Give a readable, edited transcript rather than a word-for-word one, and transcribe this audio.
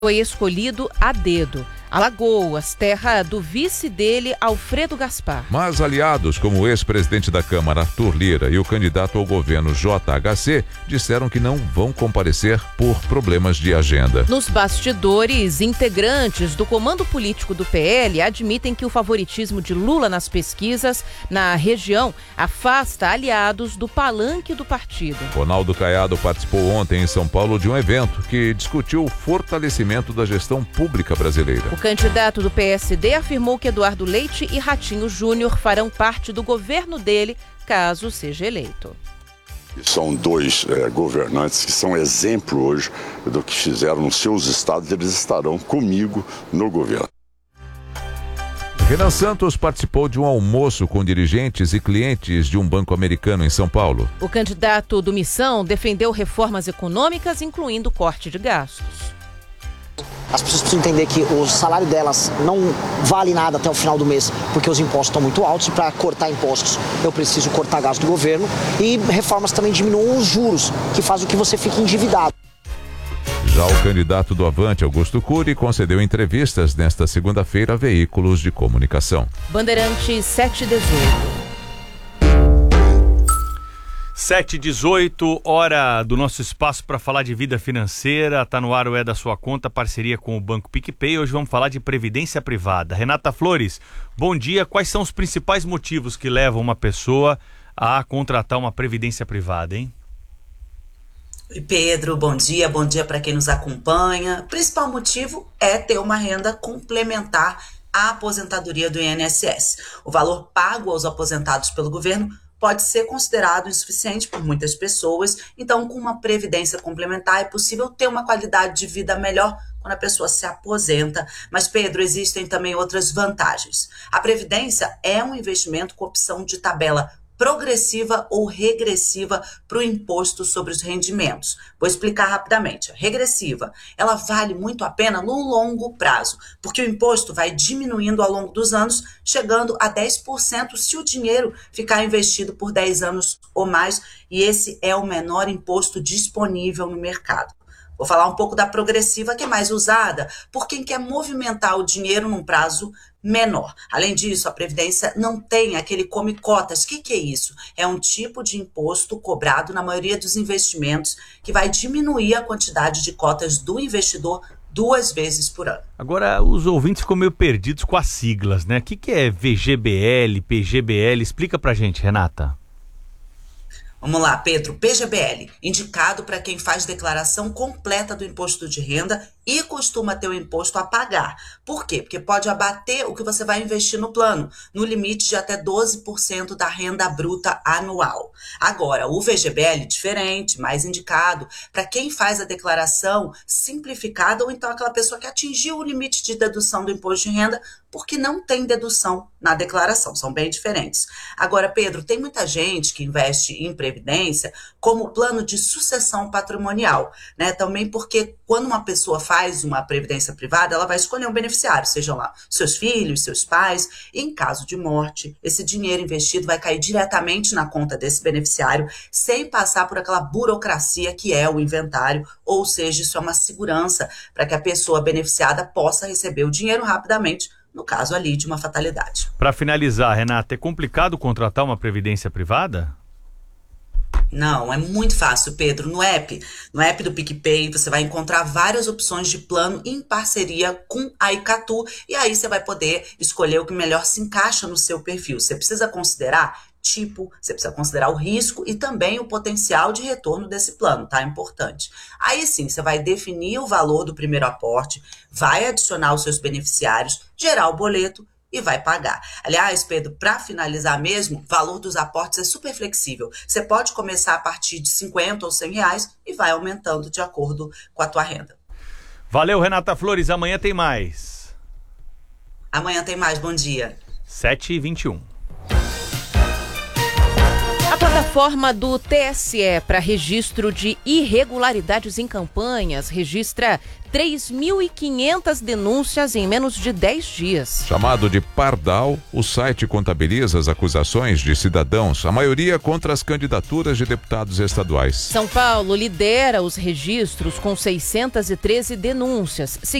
foi escolhido a dedo. Alagoas, terra do vice dele, Alfredo Gaspar. Mas aliados como o ex-presidente da Câmara, Arthur Lira, e o candidato ao governo, JHC, disseram que não vão comparecer por problemas de agenda. Nos bastidores, integrantes do comando político do PL admitem que o favoritismo de Lula nas pesquisas na região afasta aliados do palanque do partido. Ronaldo Caiado participou ontem em São Paulo de um evento que discutiu o fortalecimento da gestão pública brasileira. O candidato do PSD afirmou que Eduardo Leite e Ratinho Júnior farão parte do governo dele, caso seja eleito. São dois governantes que são exemplo hoje do que fizeram nos seus estados. Eles estarão comigo no governo. Renan Santos participou de um almoço com dirigentes e clientes de um banco americano em São Paulo. O candidato do Missão defendeu reformas econômicas, incluindo corte de gastos. As pessoas precisam entender que o salário delas não vale nada até o final do mês, porque os impostos estão muito altos e para cortar impostos eu preciso cortar gasto do governo e reformas também diminuam os juros, que faz com que você fique endividado. Já o candidato do Avante, Augusto Cury, concedeu entrevistas nesta segunda-feira a veículos de comunicação. Bandeirantes 718. 7h18, hora do nosso espaço para falar de vida financeira. Está no ar o É da Sua Conta, parceria com o Banco PicPay. Hoje vamos falar de previdência privada. Renata Flores, bom dia. Quais são os principais motivos que levam uma pessoa a contratar uma previdência privada, hein? Oi, Pedro, bom dia para quem nos acompanha. O principal motivo é ter uma renda complementar à aposentadoria do INSS. O valor pago aos aposentados pelo governo pode ser considerado insuficiente por muitas pessoas, então com uma previdência complementar é possível ter uma qualidade de vida melhor quando a pessoa se aposenta. Mas, Pedro, existem também outras vantagens. A previdência é um investimento com opção de tabela progressiva ou regressiva para o imposto sobre os rendimentos. Vou explicar rapidamente. A regressiva, ela vale muito a pena no longo prazo, porque o imposto vai diminuindo ao longo dos anos, chegando a 10% se o dinheiro ficar investido por 10 anos ou mais, e esse é o menor imposto disponível no mercado. Vou falar um pouco da progressiva, que é mais usada por quem quer movimentar o dinheiro num prazo menor. Além disso, a Previdência não tem aquele come cotas. O que é isso? É um tipo de imposto cobrado na maioria dos investimentos que vai diminuir a quantidade de cotas do investidor 2 vezes por ano. Agora, os ouvintes ficam meio perdidos com as siglas, né? O que é VGBL, PGBL? Explica pra gente, Renata. Vamos lá, Pedro. PGBL, indicado para quem faz declaração completa do imposto de renda e costuma ter o imposto a pagar. Por quê? Porque pode abater o que você vai investir no plano, no limite de até 12% da renda bruta anual. Agora, o VGBL, diferente, mais indicado para quem faz a declaração simplificada ou então aquela pessoa que atingiu o limite de dedução do imposto de renda porque não tem dedução na declaração. São bem diferentes. Agora, Pedro, tem muita gente que investe em previdência como plano de sucessão patrimonial, né? Também porque quando uma pessoa faz uma previdência privada, ela vai escolher um beneficiário, sejam lá seus filhos, seus pais, e em caso de morte, esse dinheiro investido vai cair diretamente na conta desse beneficiário, sem passar por aquela burocracia que é o inventário, ou seja, isso é uma segurança para que a pessoa beneficiada possa receber o dinheiro rapidamente, no caso ali de uma fatalidade. Para finalizar, Renata, é complicado contratar uma previdência privada? Não, é muito fácil, Pedro. No app do PicPay, você vai encontrar várias opções de plano em parceria com a Icatu, e aí você vai poder escolher o que melhor se encaixa no seu perfil. Você precisa considerar você precisa considerar o risco e também o potencial de retorno desse plano, tá? Importante. Aí sim, você vai definir o valor do primeiro aporte, vai adicionar os seus beneficiários, gerar o boleto e vai pagar. Aliás, Pedro, para finalizar mesmo, o valor dos aportes é super flexível. Você pode começar a partir de 50 ou 100 reais e vai aumentando de acordo com a tua renda. Valeu, Renata Flores. Amanhã tem mais. Amanhã tem mais. Bom dia. 7h21. Plataforma do TSE para registro de irregularidades em campanhas registra 3.500 denúncias em menos de 10 dias. Chamado de Pardal, o site contabiliza as acusações de cidadãos, a maioria contra as candidaturas de deputados estaduais. São Paulo lidera os registros com 613 denúncias,